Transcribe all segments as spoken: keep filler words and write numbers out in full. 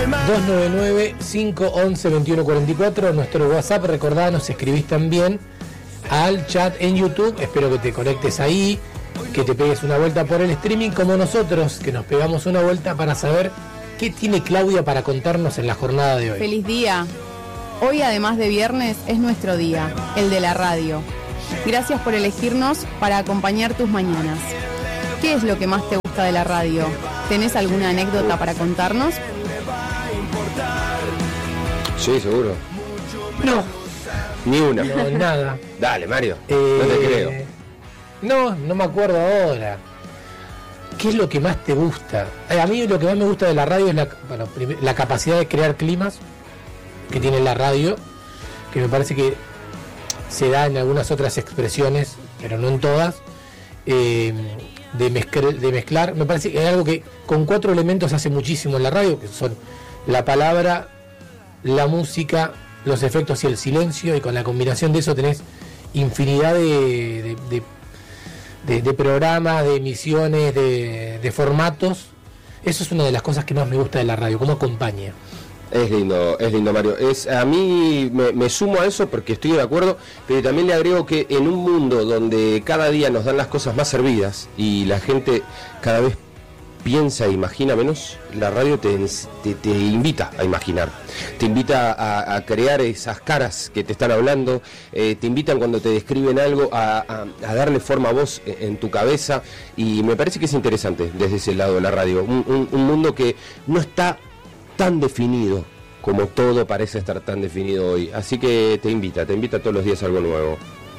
dos nueve nueve, cinco once, veintiuno cuarenta y cuatro, nuestro WhatsApp, recordá, nos escribís también al chat en YouTube, espero que te conectes ahí, que te pegues una vuelta por el streaming como nosotros, que nos pegamos una vuelta para saber qué tiene Claudia para contarnos en la jornada de hoy. Feliz día. Hoy, además de viernes, es nuestro día, el de la radio. Gracias por elegirnos para acompañar tus mañanas. ¿Qué es lo que más te gusta de la radio? ¿Tenés alguna anécdota para contarnos? Sí, seguro. No. Ni una. No, nada. Dale, Mario. Eh, no te creo. No, no me acuerdo ahora. ¿Qué es lo que más te gusta? Eh, a mí lo que más me gusta de la radio es la, bueno, prim- la capacidad de crear climas que tiene la radio, que me parece que se da en algunas otras expresiones, pero no en todas, eh, de, mezcl- de mezclar. Me parece que es algo que con cuatro elementos se hace muchísimo en la radio, que son la palabra, la música, los efectos y el silencio, y con la combinación de eso tenés infinidad de, de, de, de, de programas, de emisiones, de, de formatos. Eso es una de las cosas que más me gusta de la radio, cómo acompaña. Es lindo, es lindo, Mario. Es, a mí me, me sumo a eso porque estoy de acuerdo, pero también le agrego que en un mundo donde cada día nos dan las cosas más servidas y la gente cada vez piensa e imagina menos, la radio te, te, te invita a imaginar, te invita a, a crear esas caras que te están hablando, eh, te invitan cuando te describen algo a, a, a darle forma a vos en, en tu cabeza, y me parece que es interesante desde ese lado de la radio, un, un, un mundo que no está tan definido como todo parece estar tan definido hoy, así que te invita, te invita todos los días a algo nuevo.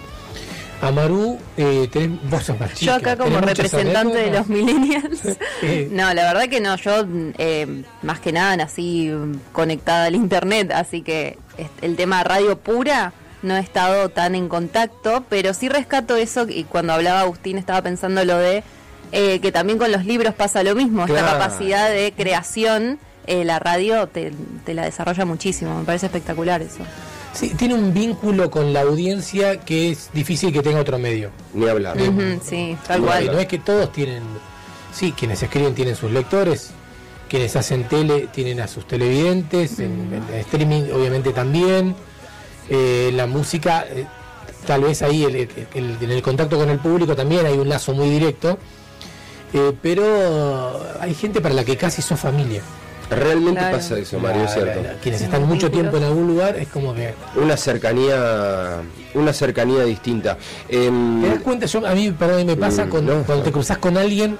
Amaru, eh, tenés, vos sos más chica. Yo acá como representante de los millennials. No, la verdad que no, yo eh, más que nada nací conectada al internet, así que el tema radio pura no he estado tan en contacto, pero sí rescato eso, y cuando hablaba Agustín estaba pensando lo de eh, que también con los libros pasa lo mismo, claro. Esta capacidad de creación, eh, la radio te, te la desarrolla muchísimo, me parece espectacular eso. Sí, tiene un vínculo con la audiencia que es difícil que tenga otro medio. Ni hablar. Uh-huh, sí, tal cual. No es que todos tienen, sí, quienes escriben tienen sus lectores, quienes hacen tele tienen a sus televidentes, uh-huh. en, en streaming obviamente también, eh, la música, eh, tal vez ahí el, el, el, en el contacto con el público también hay un lazo muy directo, eh, pero hay gente para la que casi sos familia. Realmente claro. pasa eso, Mario, es cierto. Quienes están mucho tiempo en algún lugar es como que una cercanía, una cercanía distinta. Eh, ¿Te das cuenta? Yo, a mí, perdón, me pasa con, no, cuando no. te cruzás con alguien,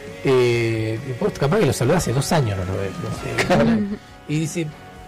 eh, vos capaz que lo saludás hace dos años, no lo ves, no sé, y dice,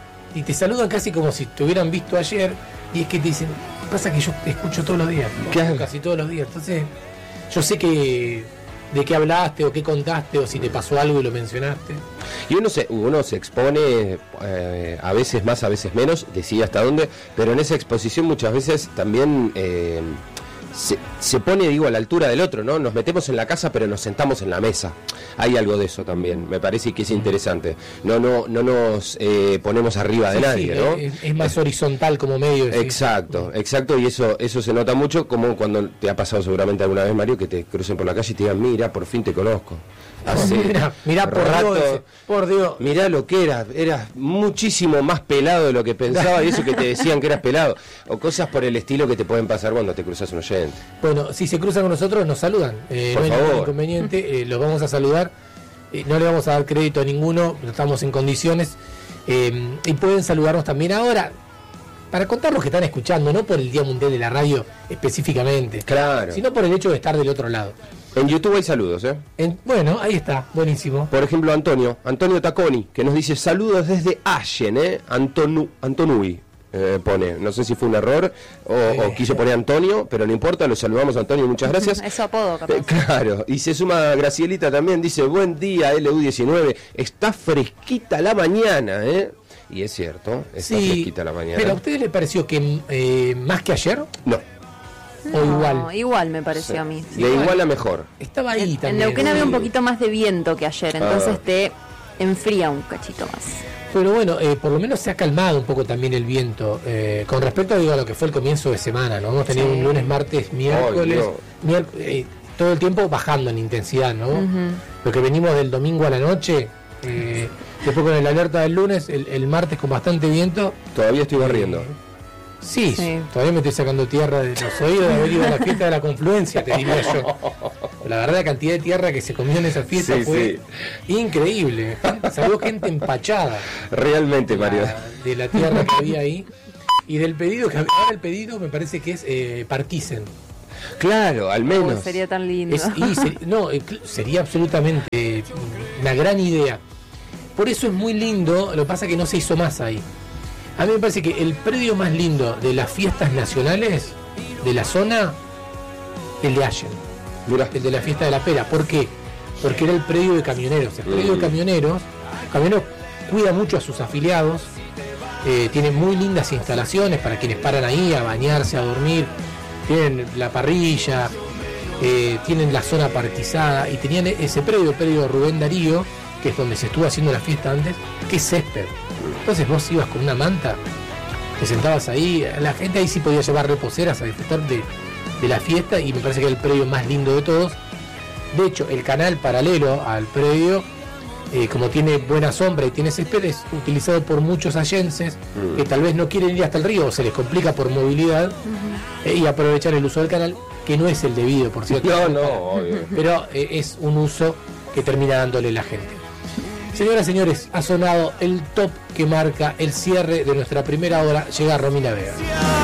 y te saludan casi como si te hubieran visto ayer, y es que te dicen, pasa que yo te escucho todos los días, claro. casi todos los días, entonces yo sé que de qué hablaste o qué contaste o si te pasó algo y lo mencionaste. Y uno se, uno se expone eh, a veces más, a veces menos, decide hasta dónde, pero en esa exposición muchas veces también eh, se, se pone, digo, a la altura del otro, ¿no? Nos metemos en la casa pero nos sentamos en la mesa. Hay algo de eso también, me parece que es interesante. No, no, no nos eh, ponemos arriba de Sí, nadie, sí, ¿no? Es, es más horizontal como medio. Exacto, exacto, y eso eso se nota mucho, como cuando te ha pasado seguramente alguna vez, Mario, que te crucen por la calle y te digan, mira, por fin te conozco. Hace mirá, mirá por rato, Dios, por Dios. Mirá lo que eras, eras muchísimo más pelado de lo que pensaba y eso que te decían que eras pelado. O cosas por el estilo que te pueden pasar cuando te cruzas un oyente. Bueno, si se cruzan con nosotros, nos saludan. Eh, por no hay favor. ningún inconveniente, eh, los vamos a saludar. Eh, no le vamos a dar crédito a ninguno, estamos en condiciones. Eh, y pueden saludarnos también ahora, para contarnos que están escuchando, no por el Día Mundial de la Radio específicamente, claro, sino por el hecho de estar del otro lado. En YouTube hay saludos, ¿eh? En, bueno, ahí está, buenísimo. Por ejemplo, Antonio, Antonio Taconi, que nos dice saludos desde Allen, ¿eh? Antonu, Antonui, eh, pone, no sé si fue un error o, eh. o quiso poner Antonio, pero no importa, lo saludamos, Antonio, muchas gracias. Eso apodo, capaz. Eh, claro, y se suma Gracielita también, dice, buen día, L U diecinueve, está fresquita la mañana, ¿eh? Y es cierto, está sí, fresquita la mañana. ¿Pero a ustedes les pareció que eh, más que ayer? No. No, o igual. Igual me pareció sí. a mí. Sí, de igual bueno. a mejor. Estaba ahí en, también. En Neuquén había un poquito más de viento que ayer, entonces ah. te enfría un cachito más. Pero bueno, eh, por lo menos se ha calmado un poco también el viento. Eh, con respecto digo, a lo que fue el comienzo de semana, ¿no? Hemos tenido sí. un lunes, martes, miércoles, oh, no. miércoles eh, todo el tiempo bajando en intensidad, ¿no? Uh-huh. Lo que venimos del domingo a la noche Eh, después con el alerta del lunes, el, el martes con bastante viento. Todavía estoy barriendo. Eh, sí, Sí. todavía me estoy sacando tierra de los oídos de haber ido a la fiesta de la confluencia, te diría yo. La verdad, la cantidad de tierra que se comió en esa fiesta Sí, fue increíble. Salió gente empachada Realmente, Mario. la- de la tierra que había ahí. Y del pedido, que había- ahora el pedido me parece que es eh, Parquisen. Claro, al Uy, menos. sería tan lindo. Es- y ser- no, eh, cl- sería absolutamente eh, una gran idea. Por eso es muy lindo, lo que pasa es que no se hizo más ahí. A mí me parece que el predio más lindo de las fiestas nacionales de la zona, el de Allen, Mirá. el de la fiesta de la pera. ¿Por qué? Porque era el predio de camioneros. El predio de Mm. camioneros, camioneros cuida mucho a sus afiliados, eh, tiene muy lindas instalaciones para quienes paran ahí a bañarse, a dormir. Tienen la parrilla, eh, tienen la zona parquizada y tenían ese predio, el predio Rubén Darío, que es donde se estuvo haciendo la fiesta antes, que es césped. Entonces vos ibas con una manta, te sentabas ahí, la gente ahí sí podía llevar reposeras a disfrutar de, de la fiesta y me parece que era el predio más lindo de todos. De hecho, el canal paralelo al predio, eh, como tiene buena sombra y tiene césped, es utilizado por muchos allenses Mm. que tal vez no quieren ir hasta el río o se les complica por movilidad eh, y aprovechar el uso del canal, que no es el debido, por cierto. No, no, obvio. Pero eh, es un uso que termina dándole la gente. Señoras y señores, ha sonado el top que marca el cierre de nuestra primera hora. Llega Romina Vega.